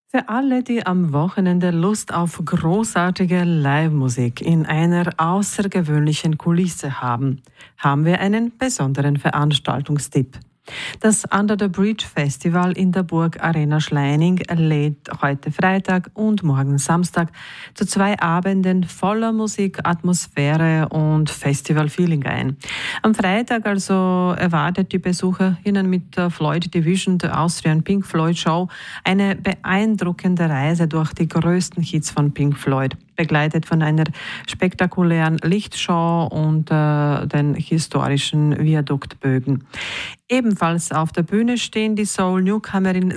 Für alle, die am Wochenende Lust auf großartige Live-Musik in einer außergewöhnlichen Kulisse haben, haben wir einen besonderen Veranstaltungstipp. Das Under the Bridge Festival in der Burg Arena Schleining lädt heute Freitag und morgen Samstag zu 2 Abenden voller Musik, Atmosphäre und Festival-Feeling ein. Am Freitag also erwartet die BesucherInnen mit der Floyd Division der Austrian Pink Floyd Show eine beeindruckende Reise durch die größten Hits von Pink Floyd, begleitet von einer spektakulären Lichtshow und den historischen Viaduktbögen. Ebenfalls auf der Bühne stehen die Soul-Newcomerin